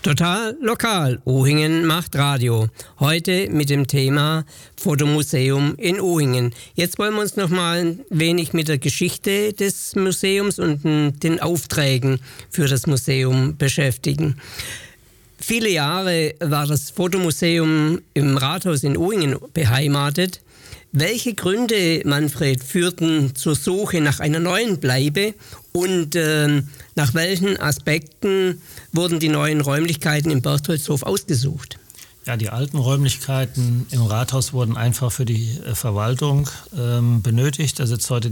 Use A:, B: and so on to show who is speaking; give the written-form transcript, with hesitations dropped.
A: Total lokal. Ohingen macht Radio. Heute mit dem Thema Fotomuseum in Ohingen. Jetzt wollen wir uns noch mal ein wenig mit der Geschichte des Museums und den Aufträgen für das Museum beschäftigen. Viele Jahre war das Fotomuseum im Rathaus in Ohingen beheimatet. Welche Gründe, Manfred, führten zur Suche nach einer neuen Bleibe und nach welchen Aspekten wurden die neuen Räumlichkeiten im Berchtoldshof ausgesucht?
B: Ja, die alten Räumlichkeiten im Rathaus wurden einfach für die Verwaltung benötigt. Da sitzt heute